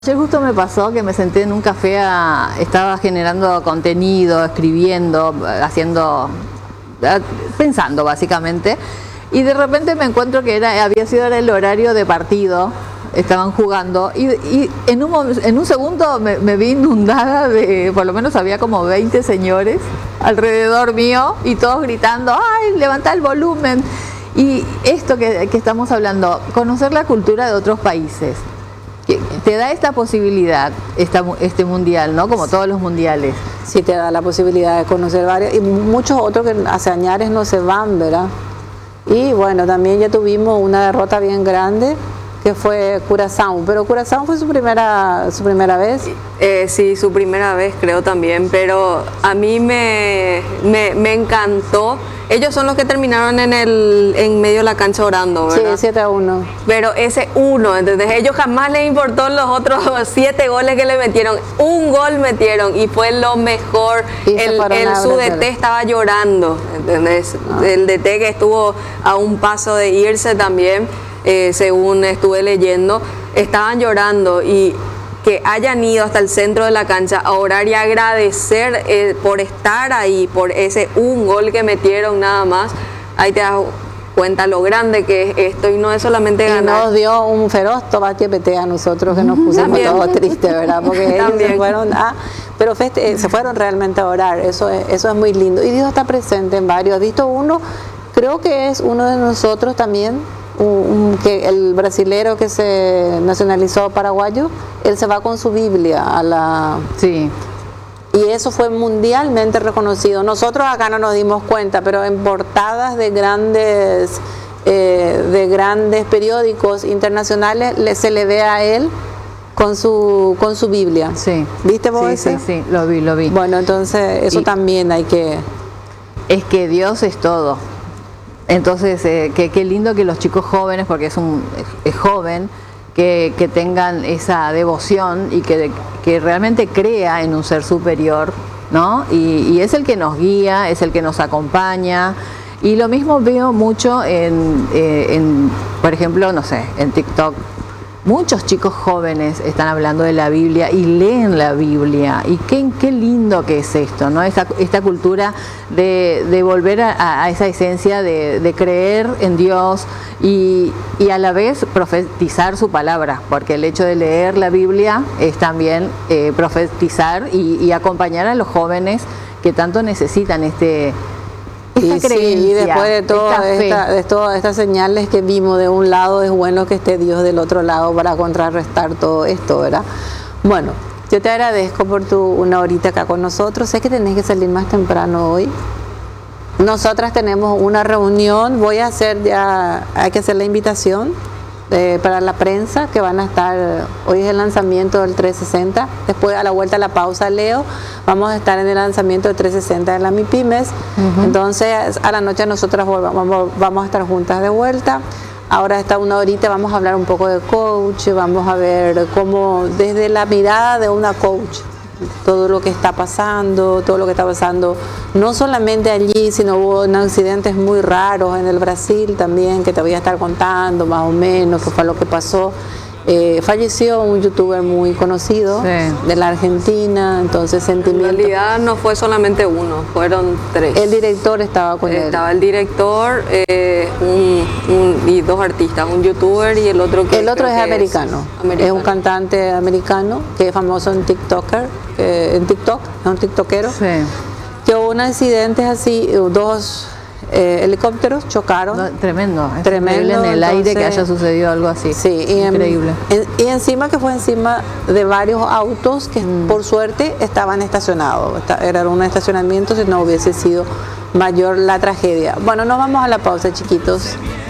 Ayer justo me pasó que me senté en un café, estaba generando contenido, escribiendo, pensando básicamente, y de repente me encuentro que había sido el horario de partido, estaban jugando, y en un segundo me vi inundada por lo menos había como 20 señores alrededor mío, y todos gritando, ¡ay, levanta el volumen! Y esto que estamos hablando, conocer la cultura de otros países, te da esta posibilidad, este mundial, ¿no? Como todos los mundiales. Sí, te da la posibilidad de conocer varios, y muchos otros que hace años no se van, ¿verdad? Y bueno, también ya tuvimos una derrota bien grande, que fue Curazao, pero Curazao fue su primera vez. Sí, su primera vez creo también, pero a mí me encantó. Ellos son los que terminaron en medio de la cancha orando, ¿verdad? Sí, 7-1. Pero ese uno, ¿entendés? Ellos jamás les importó los otros 7 goles que le metieron. Un gol metieron y fue lo mejor. Su DT estaba llorando, ¿entendés? El DT que estuvo a un paso de irse también, según estuve leyendo, estaban llorando, y que hayan ido hasta el centro de la cancha a orar y agradecer por estar ahí, por ese un gol que metieron nada más. Ahí te das cuenta lo grande que es esto, y no es solamente ganar. Y nos dio un feroz tobaquepete a nosotros, que nos pusimos todos tristes, ¿verdad? Porque ellos se fueron pero se fueron realmente a orar. Eso es muy lindo, y Dios está presente en varios. Visto uno, creo que es uno de nosotros también, que el brasilero que se nacionalizó paraguayo, él se va con su Biblia a la... Sí. Y eso fue mundialmente reconocido. Nosotros acá no nos dimos cuenta, pero en portadas de grandes periódicos internacionales se le ve a él con su Biblia. Sí. ¿Viste vos eso? Sí, lo vi. Bueno, entonces eso también hay que... Es que Dios es todo. Entonces, qué lindo que los chicos jóvenes, porque es joven, que tengan esa devoción y que realmente crea en un ser superior, ¿no? Y es el que nos guía, es el que nos acompaña. Y lo mismo veo mucho por ejemplo, no sé, en TikTok. Muchos chicos jóvenes están hablando de la Biblia y leen la Biblia. Y qué lindo que es esto, ¿no? Esta cultura de volver a esa esencia de creer en Dios y a la vez profetizar su palabra, porque el hecho de leer la Biblia es también profetizar y acompañar a los jóvenes que tanto necesitan esta creencia, y después de todas estas señales que vimos de un lado, es bueno que esté Dios del otro lado para contrarrestar todo esto, ¿verdad? Bueno, yo te agradezco por una horita acá con nosotros. Sé que tenés que salir más temprano hoy. Nosotras tenemos una reunión, hay que hacer la invitación para la prensa, que van a estar, hoy es el lanzamiento del 360, después a la vuelta a la pausa, Leo, vamos a estar en el lanzamiento del 360 de la MIPYMES. Entonces a la noche nosotras vamos a estar juntas de vuelta. Ahora está una horita, vamos a hablar un poco de coach, vamos a ver cómo desde la mirada de una coach, todo lo que está pasando, no solamente allí, sino hubo accidentes muy raros en el Brasil también, que te voy a estar contando más o menos qué fue lo que pasó. Falleció un youtuber muy conocido de la Argentina, entonces sentimiento. En realidad no fue solamente uno, fueron 3. El director estaba con él. Estaba el director, y 2 artistas, un youtuber y el otro que... El otro es americano, es un cantante americano que es famoso en TikTok, es un tiktokero. Sí. Que hubo un accidente así, 2 helicópteros chocaron. No, tremendo increíble en el aire que haya sucedido aldo así. Sí, increíble. Y encima que fue encima de varios autos que por suerte estaban estacionados. Era un estacionamiento, si no hubiese sido mayor la tragedia. Bueno, nos vamos a la pausa, chiquitos.